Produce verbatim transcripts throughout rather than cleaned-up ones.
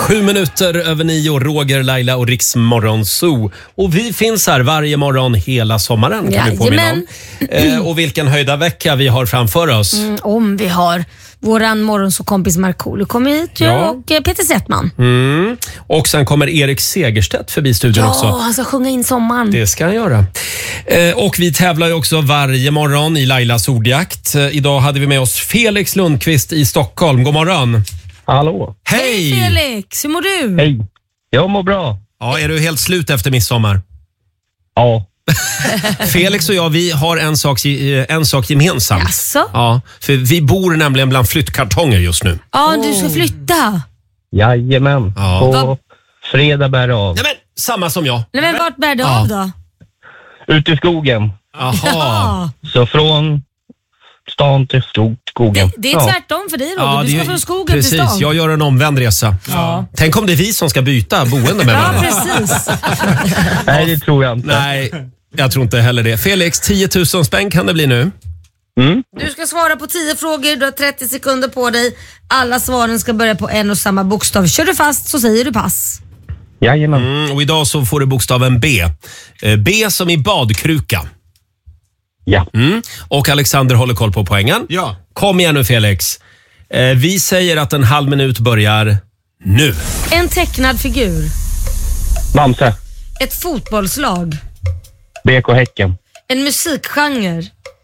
Sju minuter över nio, Roger, Laila och Riks Morgonzoo. Och vi finns här varje morgon hela sommaren, kan vi påminna om. Eh, och vilken höjda vecka vi har framför oss. Mm, om vi har. Våran morgonsåkompis Markoolio kommer hit Ja. och eh, Peter Settman. Mm. Och sen kommer Erik Segerstedt förbi studion Ja, också. han ska sjunga in sommaren. Det ska han göra. Eh, och vi tävlar ju också varje morgon i Lailas ordjakt. Eh, idag hade vi med oss Felix Lundqvist i Stockholm. God morgon. Hallå. Hej! Hej Felix, hur mår du? Hej. Jag mår bra. Ja, är du helt slut efter midsommar? Ja. Felix och jag, vi har en sak, en sak gemensamt. Jaså? Ja, för vi bor nämligen bland flyttkartonger just nu. Ja, du ska flytta. Jajamän. Ja. På Vad- fredag bär det av. Nej men, samma som jag. Nej, men vart bär det Ja. av då? Ute i skogen. Jaha. Ja. Så från stan till skog- skogen. Det, det är Ja. tvärtom för dig då. Ja, du det ska är- från skogen precis, till stan. jag gör en omvänd resa. Ja. Tänk om det är vi som ska byta boende med Ja, varandra. precis. Nej, det tror jag inte. Nej, jag tror inte heller det. Felix, tio tusen spänn kan det bli nu. Mm. Du ska svara på tio frågor, du har trettio sekunder på dig. Alla svaren ska börja på en och samma bokstav. Kör du fast så säger du pass. Jajamän. Mm, och idag så får du bokstaven B. Eh, B som i badkruka. Ja. Mm. Och Alexander håller koll på poängen. Ja. Kom igen nu Felix. Eh, vi säger att en halv minut börjar nu. En tecknad figur. Bamse. Ett fotbollslag. B K Häcken. En musikgenre.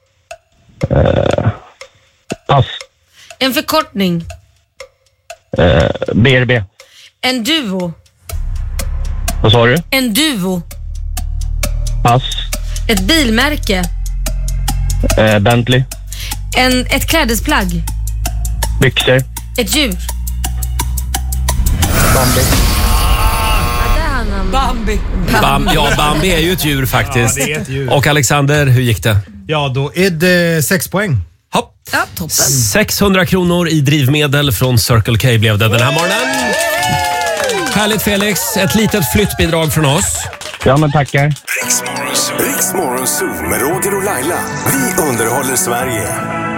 Pass. En förkortning. Eh, B R B. En duo. Vad sa du? En duo. Pass. Ett bilmärke. Eh, Bentley. En, ett klädesplagg. Byxor. Ett djur. Bambi. Bambi. Bam, ja, Bambi är ju ett djur faktiskt. Ja, det är ett djur. Och Alexander, hur gick det? Ja, då är det sex poäng. Hopp. Ja, toppen. sexhundra kronor i drivmedel från Circle K blev det den här morgonen. Härligt Felix, ett litet flyttbidrag från oss. Ja, men tackar. Riks Morgonzoo med Roger och Laila. Vi underhåller Sverige.